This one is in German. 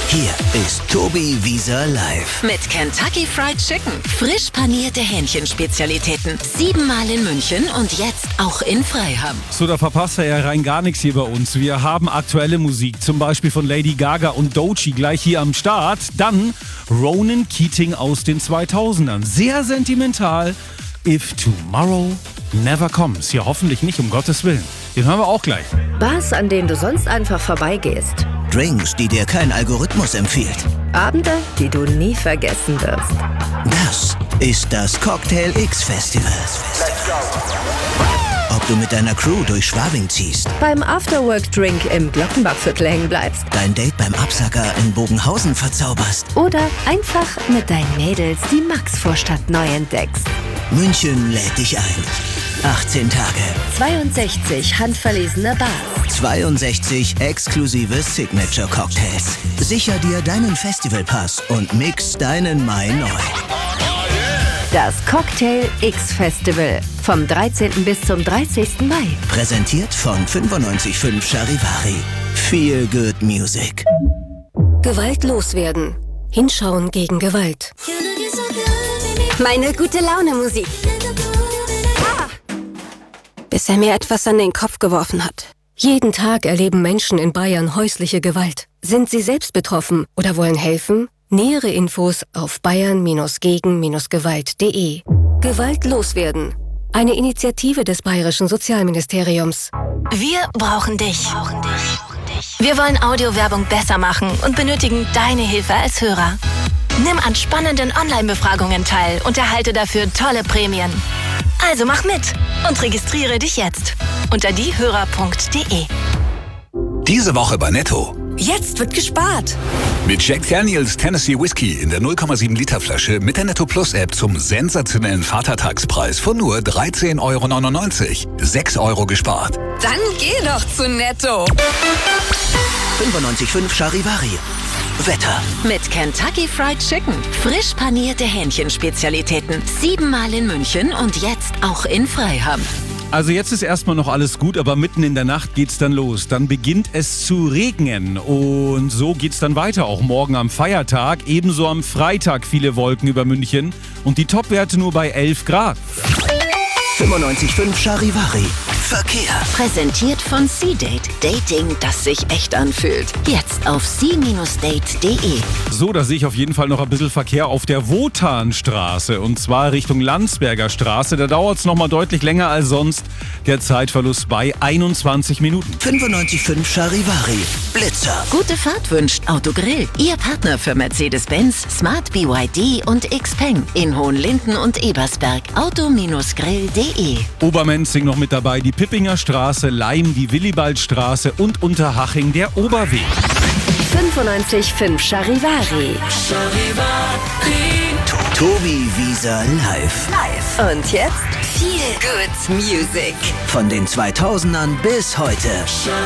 Hier ist Tobi Wieser live. Mit Kentucky Fried Chicken. Frisch panierte Hähnchenspezialitäten. 7-mal in München und jetzt auch in Freiham. So, da verpasst er ja rein gar nichts hier bei uns. Wir haben aktuelle Musik, zum Beispiel von Lady Gaga und Doechii gleich hier am Start. Dann Ronan Keating aus den 2000ern. Sehr sentimental. If Tomorrow Never Comes. Ja, hoffentlich nicht, um Gottes Willen. Den hören wir auch gleich. Bars, an denen du sonst einfach vorbeigehst. Drinks, die dir kein Algorithmus empfiehlt. Abende, die du nie vergessen wirst. Das ist das Cocktail X Festival. Ob du mit deiner Crew durch Schwabing ziehst, Beim Afterwork-Drink im Glockenbachviertel hängen bleibst. dein Date beim Absacker in Bogenhausen verzauberst. Oder einfach mit deinen Mädels die Maxvorstadt neu entdeckst. München lädt dich ein. 18 Tage, 62 handverlesene Bars. 62 exklusive Signature-Cocktails. Sicher dir deinen Festivalpass und mix deinen Mai neu. Das Cocktail X Festival. Vom 13. bis zum 30. Mai. Präsentiert von 95.5 Charivari. Feel good music. Gewalt loswerden. Hinschauen gegen Gewalt. Meine gute Laune Musik. Bis er mir etwas an den Kopf geworfen hat. Jeden Tag erleben Menschen in Bayern häusliche Gewalt. Sind sie selbst betroffen oder wollen helfen? Nähere Infos auf bayern-gegen-gewalt.de. Gewalt loswerden. Eine Initiative des Bayerischen Sozialministeriums. Wir brauchen dich. Wir wollen Audiowerbung besser machen und benötigen deine Hilfe als Hörer. Nimm an spannenden Online-Befragungen teil und erhalte dafür tolle Prämien. Also mach mit und registriere dich jetzt unter diehörer.de. Diese Woche bei Netto. Jetzt wird gespart. Mit Jack Daniels Tennessee Whiskey in der 0,7 Liter Flasche mit der Netto Plus App zum sensationellen Vatertagspreis von nur 13,99 €. 6 € gespart. Dann geh doch zu Netto. 95.5 Charivari. Wetter. Mit Kentucky Fried Chicken. Frisch panierte Hähnchenspezialitäten. 7-mal in München und jetzt auch in Freiham. Also jetzt ist erstmal noch alles gut, aber mitten in der Nacht geht's dann los. Dann beginnt es zu regnen und so geht's dann weiter. Auch morgen am Feiertag, ebenso am Freitag viele Wolken über München und die Topwerte nur bei 11 Grad. 95.5 Charivari. Verkehr. Präsentiert von C-Date. Dating, das sich echt anfühlt. Jetzt auf c-date.de. So, da sehe ich auf jeden Fall noch ein bisschen Verkehr auf der Wotanstraße und zwar Richtung Landsberger Straße. Da dauert es nochmal deutlich länger als sonst. Der Zeitverlust bei 21 Minuten. 95.5 Charivari. Blitzer. Gute Fahrt wünscht Autogrill. Ihr Partner für Mercedes-Benz, Smart BYD und Xpeng. In Hohenlinden und Ebersberg. Auto-grill.de. Obermenzing noch mit dabei, die Pippinger Straße, Laim, die Willibaldstraße und Unterhaching der Oberweg. 95.5 Charivari. Tobi Wieser live. Und jetzt Feel good music. Von den 2000ern bis heute.